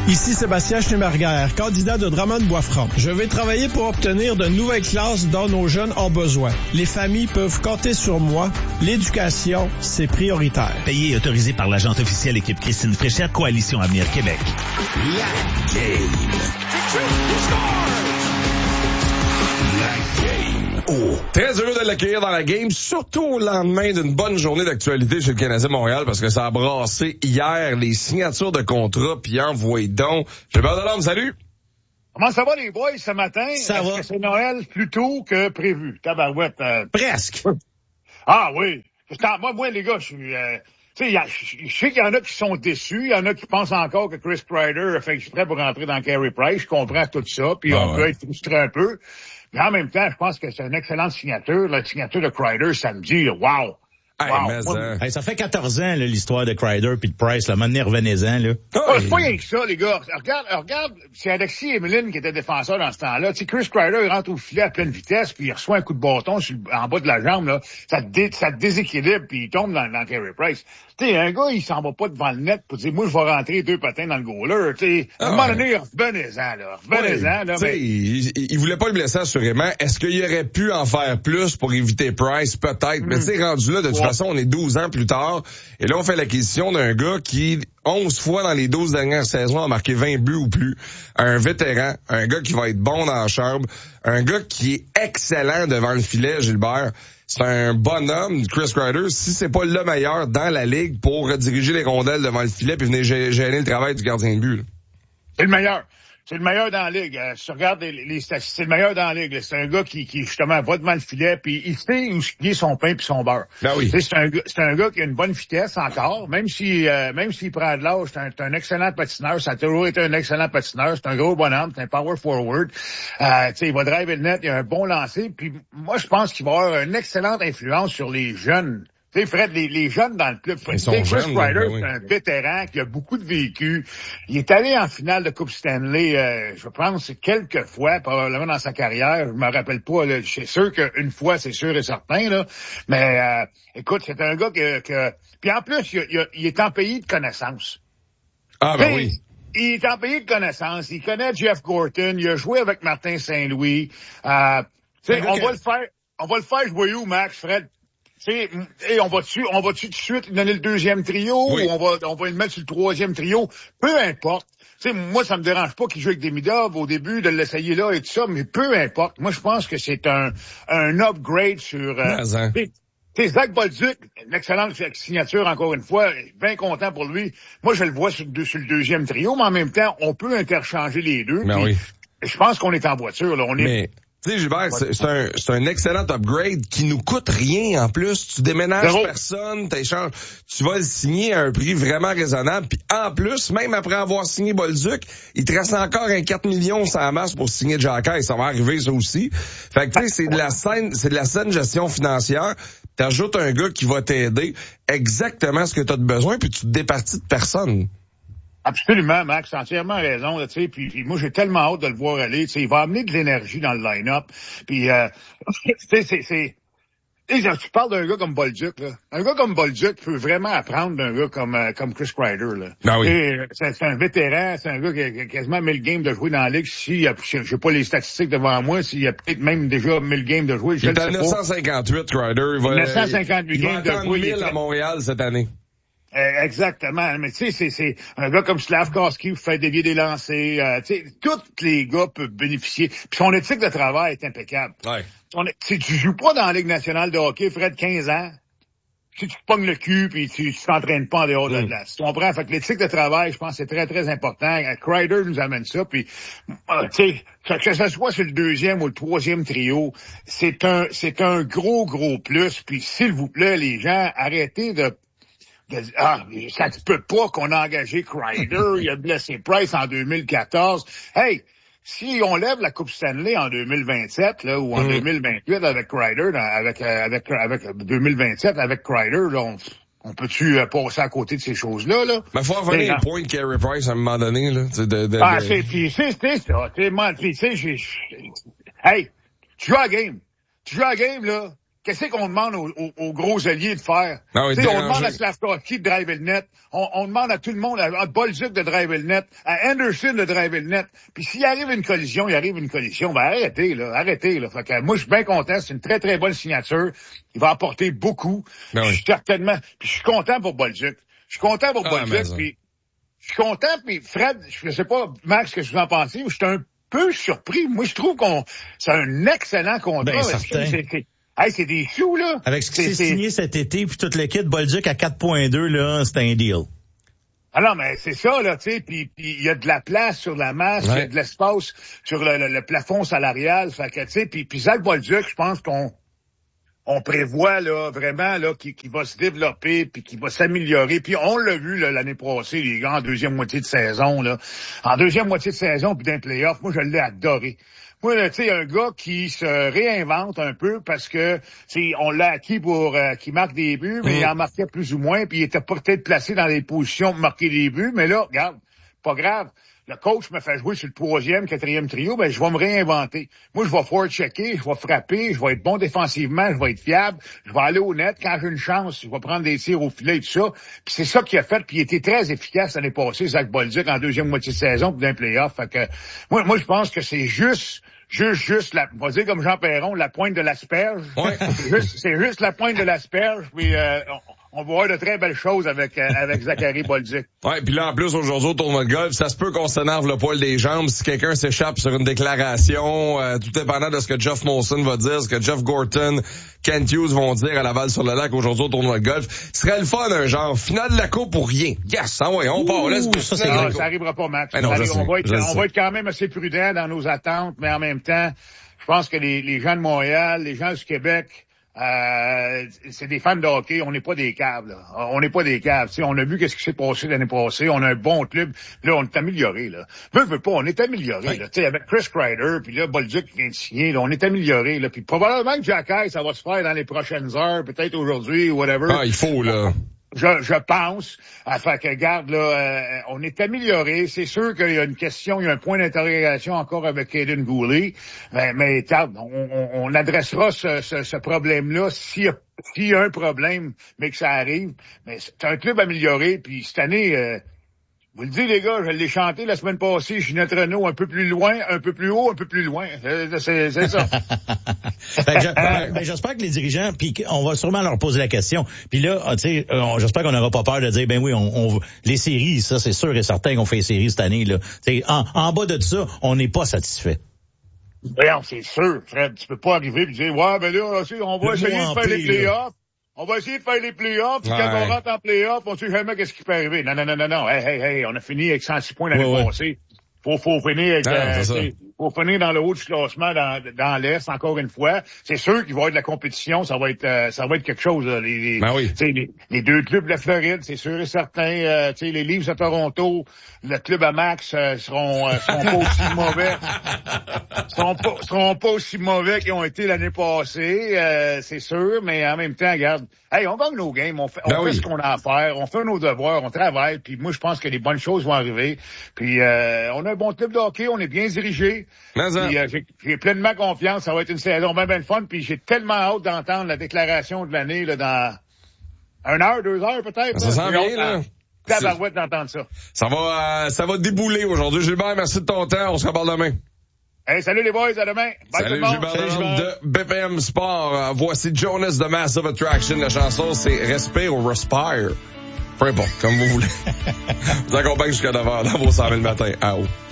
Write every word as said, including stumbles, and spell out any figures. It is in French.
Ici Sébastien Schneeberger, candidat de Drummond-Bois-Franc. Je vais travailler pour obtenir de nouvelles classes dont nos jeunes ont besoin. Les familles peuvent compter sur moi. L'éducation, c'est prioritaire. Payé et autorisé par l'agente officielle équipe Christine Fréchette, Coalition Avenir Québec. La game. La game. Oh. Très heureux de l'accueillir dans la game, surtout au lendemain d'une bonne journée d'actualité chez le Canadien Montréal, parce que ça a brassé hier les signatures de contrats, puis envoyez donc. Gilbert Delorme, salut! Comment ça va les boys ce matin? Ça Est-ce va. que c'est Noël plus tôt que prévu? Tabarouette. Euh... Presque. Ah oui. Moi, moi, les gars, je suis... Euh... Tu sais, je sais qu'il y en a qui sont déçus, il y en a qui pensent encore que Chris Kreider a fait exprès pour rentrer dans Carey Price. Je comprends tout ça, puis ah, on ouais. peut être frustré un peu. Mais en même temps, je pense que c'est une excellente signature. La signature de Kreider, ça me dit, wow! Hey, wow. mais Moi, hein. Hey, ça fait quatorze ans, là, l'histoire de Kreider puis de Price. Là, maintenant, revenez-en, là. Oh, c'est pas rien que ça, les gars. Regarde, regarde, c'est Alexis Emeline qui était défenseur dans ce temps-là. Tu sais, Chris Kreider, il rentre au filet à pleine vitesse, puis il reçoit un coup de bâton sur, en bas de la jambe, là. Ça te, dé, ça te déséquilibre, puis il tombe dans, dans Carey Price. Tu sais, un gars, il s'en va pas devant le net pour dire, moi, je vais rentrer deux patins dans le goaler. Tu sais, à un Ah, moment ouais. donné, revenez-en, là. Revenez-en, là. Tu sais, Mais... il, il voulait pas le blesser assurément. Est-ce qu'il aurait pu en faire plus pour éviter Price? Peut-être. Mais tu sais, rendu là, de toute Ouais. façon, on est douze ans plus tard. Et là, on fait l'acquisition d'un gars qui, onze fois dans les douze dernières saisons, a marqué vingt buts ou plus. Un vétéran. Un gars qui va être bon dans la chambre. Un gars qui est excellent devant le filet, Gilbert. C'est un bonhomme, Chris Kreider, si c'est pas le meilleur dans la ligue pour rediriger les rondelles devant le filet puis venir gê- gêner le travail du gardien de but. Là. C'est le meilleur. C'est le meilleur dans la ligue. Euh, si tu regardes les, les statistiques, c'est le meilleur dans la ligue. là. C'est un gars qui, qui justement, va devant le filet, puis il sait où est son pain puis son beurre. Ben oui. Tu sais, C'est un, gars- c'est un gars qui a une bonne vitesse encore, même si euh, même s'il prend de l'âge, c'est un, c'est un excellent patineur. Ça a toujours été un excellent patineur. C'est un gros bonhomme, c'est un power forward. Euh, tu sais, il va driver le net, il a un bon lancer. Puis moi, je pense qu'il va avoir une excellente influence sur les jeunes. Tu sais, Fred, les, les jeunes dans le club, Ils sont Chris jeunes, Kreider, ben oui. c'est un vétéran qui a beaucoup de vécu. Il est allé en finale de Coupe Stanley, euh, je pense, quelques fois, probablement dans sa carrière. Je me rappelle pas, là. Je suis sûr qu'une fois, c'est sûr et certain, là. Mais, euh, écoute, c'est un gars que, que... Puis en plus, il, il, il est en pays de connaissances. Ah, ben T'sais, oui. Il est en pays de connaissances. Il connaît Jeff Gorton. Il a joué avec Martin Saint-Louis. Euh, t'sais, on que- va le faire, on va le faire jouer où, Max, Fred? T'sais, et on va-tu, on va-tu tout de suite lui donner le deuxième trio, Oui. ou on va, on va le mettre sur le troisième trio? Peu importe. T'sais, moi, ça me dérange pas qu'il joue avec Demidov au début, de l'essayer là et tout ça, mais peu importe. Moi, je pense que c'est un, un upgrade sur, euh, Mais, hein. t'sais, t'sais, Zach Bolduc, une excellente signature encore une fois, bien content pour lui. Moi, je le vois sur, le- sur le deuxième trio, mais en même temps, on peut interchanger les deux. Ben puis oui. Je pense qu'on est en voiture, là. On est, Mais, tu sais, Gilbert, c'est, c'est un, c'est un excellent upgrade qui nous coûte rien en plus. Tu déménages Zéro. personne, t'échanges, tu vas le signer à un prix vraiment raisonnable. Puis en plus, même après avoir signé Bolduc, il te reste encore un quatre millions sans masse pour signer Jacques. Ça va arriver, ça aussi. Fait que, tu sais, c'est de la saine, c'est de la saine gestion financière. T'ajoutes un gars qui va t'aider exactement ce que tu as de besoin, puis tu te départis de personne. Absolument, Max, t'as entièrement raison, là, tu sais, puis, puis moi j'ai tellement hâte de le voir aller, tu sais, il va amener de l'énergie dans le line-up, puis euh, tu sais, c'est, c'est, tu sais, tu parles d'un gars comme Bolduc, là, un gars comme Bolduc peut vraiment apprendre d'un gars comme euh, comme Chris Kreider, là. Ah oui. Tu sais, C'est, c'est un vétéran, c'est un gars qui a, qui a quasiment mille games de jouer dans la ligue, si, je j'ai pas les statistiques devant moi, s'il y a peut-être même déjà mille games de jouer, je Il le est à sais neuf cent cinquante-huit, Kreider. Il va, neuf cent cinquante-huit il va games de attendre jouer, il est mille à très- Montréal cette année. Euh, exactement. Mais tu sais, c'est, c'est un gars comme Slavkovski qui fait dévier des lancers. Euh, tu sais, tous les gars peuvent bénéficier. Puis son éthique de travail est impeccable. Ouais. On est- tu tu joues pas dans la Ligue nationale de hockey, Fred, quinze ans. Si tu te pognes le cul puis tu, tu t'entraînes pas en dehors de la Mm. glace. Tu comprends? Fait que l'éthique de travail, je pense, c'est très, très important. Kreider nous amène ça. Puis, euh, tu sais, que, que ce soit sur le deuxième ou le troisième trio, c'est un, c'est un gros, gros plus. Puis, s'il vous plaît, les gens, arrêtez de de dire, ah, ça se peut pas qu'on a engagé Kreider, il a blessé Price en deux mille quatorze. Hey, si on lève la Coupe Stanley en deux mille vingt-sept, là, ou en Mm. deux mille vingt-huit avec Kreider, dans- avec, euh, avec, avec deux mille vingt-sept avec Kreider, là, on, on peut-tu euh, passer à côté de ces choses-là, là? Mais faut revenir Mais, les points de Carey Price à un moment donné, là. tu sais, De, de, Ah, de- c'est, puis c'est, c'est ça. Tu sais, moi, puis tu sais, j'ai, j'ai- hey, tu joues à la game. Tu joues à la game, là. Qu'est-ce qu'on demande aux, aux, aux gros alliés de faire? Non, oui, on demande à Slavkovski de driver le net. On, on demande à tout le monde, à, à Bolduc de driver le net, à Anderson de driver le net. Puis s'il arrive une collision, il arrive une collision. Ben arrêtez, là, arrêtez. Là. Fait que, moi, je suis bien content. C'est une très, très bonne signature. Il va apporter beaucoup. Ben oui. Je suis certainement. Puis je suis content pour Bolduc. Je suis content pour ah, Bolduc. Puis je suis content. Puis Fred, je sais pas, Max, ce que je vous en pensez, mais je suis un peu surpris. Moi, je trouve qu'on c'est un excellent contrat. Ben, certain. C'est, c'est, Hey, c'est des sous, là. Avec ce qui s'est signé cet été, puis toute l'équipe, Bolduc à quatre virgule deux, là, c'est un deal. Ah non, mais c'est ça, là, tu sais, puis il y a de la place sur la masse, il ouais. y a de l'espace sur le, le, le plafond salarial, fait que, tu sais, puis puis Zach Bolduc, je pense qu'on on prévoit, là, vraiment, là, qu'il, qu'il va se développer, puis qu'il va s'améliorer, puis on l'a vu, là, l'année passée, les gars, en deuxième moitié de saison, là, en deuxième moitié de saison, puis d'un play-off, moi, je l'ai adoré. Moi, tu sais, un gars qui se réinvente un peu parce que, tu sais, on l'a acquis pour euh, qu'il marque des buts, mais mmh. il en marquait plus ou moins, puis il était peut-être placé dans des positions pour marquer des buts, mais là, regarde, pas grave. Le coach me fait jouer sur le troisième, quatrième trio, ben je vais me réinventer. Moi, je vais forechecker, je vais frapper, je vais être bon défensivement, je vais être fiable, je vais aller au net. Quand j'ai une chance, je vais prendre des tirs au filet et tout ça. Puis c'est ça qu'il a fait, puis il était très efficace l'année passée, Zach Bolduc, en deuxième moitié de saison, puis d'un play-off. Fait que moi, moi, je pense que c'est juste... Juste, juste, la, on va dire comme Jean Perron, la pointe de l'asperge. Ouais. C'est juste, c'est juste la pointe de l'asperge, puis euh, on, on va voir de très belles choses avec euh, avec Zachary Bolduc. Ouais, puis là en plus aujourd'hui au tournoi de golf, ça se peut qu'on s'énerve le poil des jambes si quelqu'un s'échappe sur une déclaration, euh, tout dépendant de ce que Jeff Molson va dire, ce que Jeff Gorton, Kent Hughes vont dire à Laval-sur-le-Lac aujourd'hui au tournoi de golf. Ce serait le fun un genre finale de la coupe pour rien. Yes, ah ouais, on part, laisse ça, c'est non, ça arrivera pas, Max. Ben non, arrive, sais, on va être, on va être quand même assez prudent dans nos attentes, mais en même temps, je pense que les, les gens de Montréal, les gens du Québec, euh, c'est des fans de hockey. On n'est pas des caves, là. On n'est pas des caves. T'sais, on a vu qu'est-ce qui s'est passé l'année passée. On a un bon club. Là, on est amélioré, là. Veux, veux pas, on est amélioré, là. T'sais, avec Chris Kreider, puis là, Bolduc qui vient de signer, là, on est amélioré, là. Puis probablement que Jack Hayes, ça va se faire dans les prochaines heures, peut-être aujourd'hui, whatever. Ah, il faut, là. Je, je pense. Enfin, que garde, là, euh, on est amélioré. C'est sûr qu'il y a une question, il y a un point d'interrogation encore avec Kaden Gooley. Mais, mais garde, on, on, on adressera ce, ce, ce problème-là s'il y a, s'il y a un problème, mais que ça arrive. Mais c'est un club amélioré. Puis cette année, euh, vous le dites, les gars, je l'ai chanté la semaine passée, Ginette Renault, un peu plus loin, un peu plus haut, un peu plus loin. C'est, c'est, c'est ça. ben, je, ben, ben, j'espère que les dirigeants, puis on va sûrement leur poser la question. Puis là, tu sais, euh, j'espère qu'on n'aura pas peur de dire, ben oui, on, on les séries, ça, c'est sûr et certain qu'on fait les séries cette année. Là, t'sais, en, en bas de ça, on n'est pas satisfait. Voyons, c'est sûr, Fred, tu peux pas arriver et dire, ouais, ben là, on va Le essayer de faire les playoffs. On va essayer de faire les playoffs, puis ouais. Quand on rentre en playoffs, on sait jamais qu'est-ce qui peut arriver. Non, non, non, non, non. Hey, hey, hey, on a fini avec cent six points l'année ouais, passée. Faut, faut finir avec, ah, euh, faut finir dans le haut du classement dans, dans l'Est, encore une fois. C'est sûr qu'il va y avoir de la compétition, ça va être, euh, ça va être quelque chose, là. Les, les, ben oui. les, les deux clubs de la Floride, c'est sûr et certain, euh, tu sais, les Leafs à Toronto, le club à Max, euh, seront, euh, seront pas aussi mauvais. seront pas, seront pas aussi mauvais qu'ils ont été l'année passée, euh, c'est sûr, mais en même temps, regarde, hey, on gagne nos games, on fait, on ben fait oui. ce qu'on a à faire, on fait nos devoirs, on travaille, puis moi, je pense que les bonnes choses vont arriver. Puis, euh, on a un bon club de hockey, on est bien dirigé. Puis, euh, j'ai, j'ai pleinement confiance, ça va être une saison bien, bien fun, puis j'ai tellement hâte d'entendre la déclaration de l'année, là, dans une heure, deux heures, peut-être. Ça sent bien, là. Tabarouette d'entendre ça. Ça va, euh, ça va débouler aujourd'hui. Gilbert, merci de ton temps, on se reparle demain. Hey, salut les boys, à demain. Bye salut tout le monde. Gilbert salut Gilbert de B P M Sport. Euh, voici Jonas de Massive Attraction. La chanson, c'est Respire ou Respire. Peu importe, comme vous voulez. Je vous accompagne jusqu'à neuf heures dans vos cent mille le matin. À haut.